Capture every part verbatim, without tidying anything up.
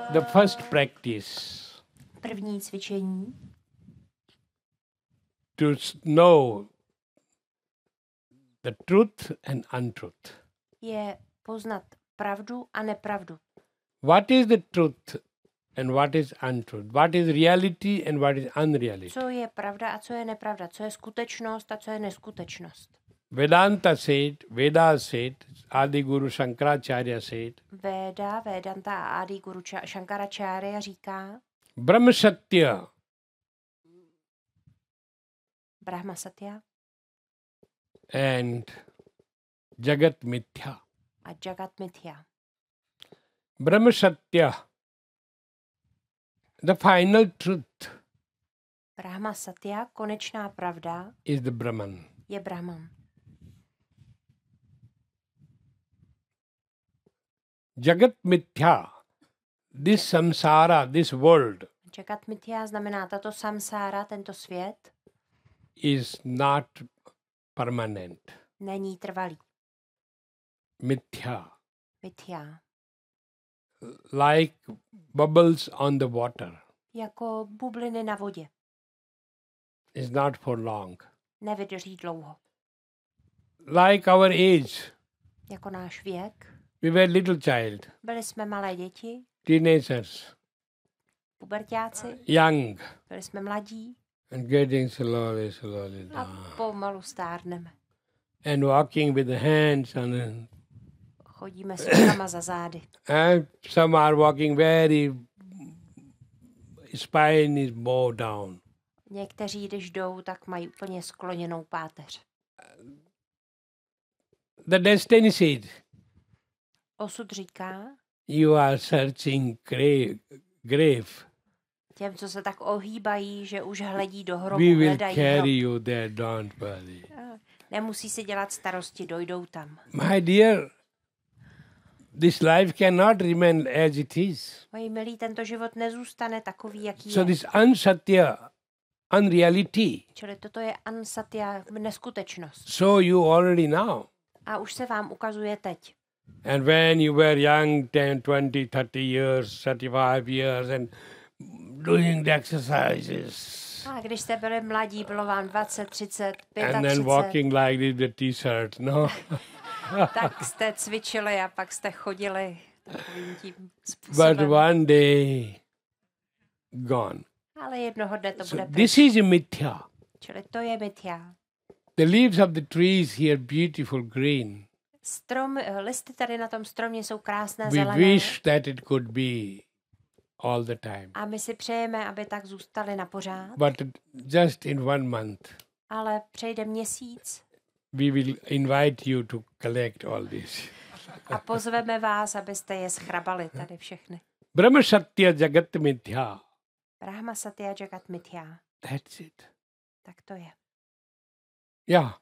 The first practice První cvičení. To s- know the truth and untruth. Je poznat pravdu a nepravdu. What is the truth and what is untruth? What is reality and what is unreality? Co je pravda a co je nepravda. Co je skutečnost a co je neskutečnost. Vedanta said, Veda said, Adi Guru Shankaracharya said, Veda, Vedanta a Adi Guru Cha- Shankaracharya říká Brahma Satya Brahma Satya and Jagat Mithya. a Jagat Mithya. Brahma Satya, the final truth Brahma Satya, konečná pravda, is the Brahman. je Brahman. Jagat Mithya, this samsara, this world Jagat Mithya znamená tato samsára, tento svět, is not permanent. není trvalý. Mithya, Mithya. like bubbles on the water, Jako bubliny na vodě. is not for long. Nevydrží dlouho. Like our age, Jako náš věk. we were little child, Byli jsme malé děti, teenagers, puberťáci, young, byli jsme mladí and getting slowly, slowly a down. pomalu stárneme. And walking with the hands on the, Chodíme s rukama za zády. and some are walking very, spine is bowed down. Někteří, když jdou, tak mají úplně skloněnou páteř. The destiny said, Osud říká you are searching grave, grave. těm, co se tak ohýbají, že už hledí do hrobu, We will hledají carry hrob. you there, don't worry. Nemusí si dělat starosti, dojdou tam. My dear, this life cannot remain as it is. Moji milí, tento život nezůstane takový, jaký So je. this unsatya, unreality, Čili toto je ansatya, neskutečnost. so you already know. A už se vám ukazuje teď. And when you were young, ten, twenty, thirty years, thirty-five years, and doing the exercises, A když jste byli mladí, bylo vám dvacet, třicet, and then třicet pět, walking like this with the t-shirt, no? tak jste cvičili a pak jste chodili takovým tím But způsobem. one day, gone. Ale jednoho dne to bude So pryč. this is a mithya. Čili to je mithya. The leaves of the trees here beautiful green. Strom, listy tady na tom stromě jsou krásné We zelené. wish that it could be all the time. A my si přejeme, aby tak zůstaly na pořád. But just in one month, Ale přejde měsíc we will invite you to collect all this. a pozveme vás, abyste je schrabali tady všechny. Brahma Satya Jagat Mithya. Brahma Satya Jagat Mithya. That's it. Tak to je. Yeah.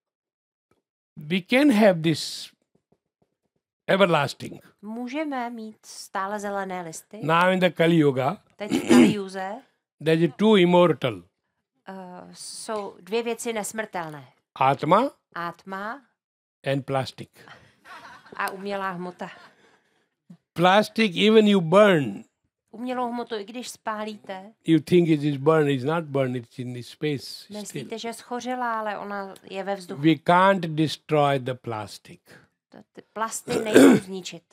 We can have this everlasting. Můžeme mít stále zelené listy. Now in the Kali Yuga, Teď v Kaliuze there is two immortal. uh, jsou dvě věci nesmrtelné. Atma Atma and plastic. a umělá hmota. Plastic, even you burn, Umělou hmotu, i když spálíte, you think it is burned. It's not burned. It's in the space still. myslíte, že schořela, ale ona je ve vzduchu. We can't destroy the plastic. To- Ty plasty nejsou zničit.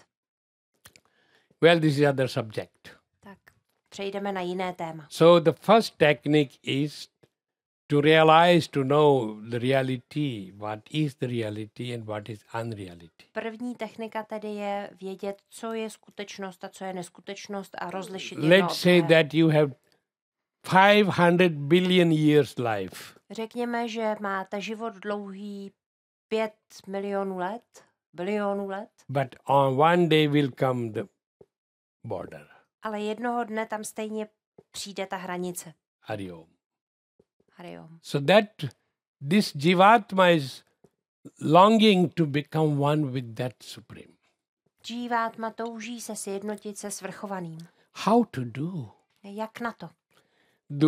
Well, this is other subject. Tak přejdeme na jiné téma. So the first technique is to realize, to know the reality, what is the reality and what is unreality. První technika tedy je vědět, co je skutečnost a co je neskutečnost a rozlišit jedno od Let's say druhého. that you have five hundred billion years life. Řekněme, že máte život dlouhý pět milionů let, bilionů let, But on one day will come the border. ale jednoho dne tam stejně přijde ta hranice. Hari Om. Hariom. So that this Jivatma is longing to become one with that Supreme. Džívátma touží se sjednotit se svrchovaným. How to do? Jak na to?